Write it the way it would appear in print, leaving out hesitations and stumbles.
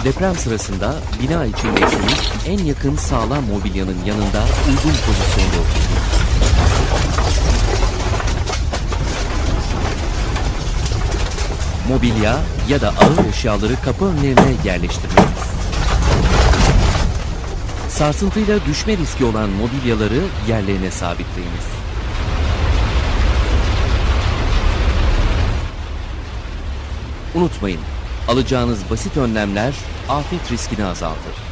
Deprem sırasında bina içindeyseniz en yakın sağlam mobilyanın yanında uygun pozisyonda oturunuz. Mobilya ya da ağır eşyaları kapı önlerine yerleştirmeniz. Sarsıntıyla düşme riski olan mobilyaları yerlerine sabitleyiniz. Unutmayın, alacağınız basit önlemler afet riskini azaltır.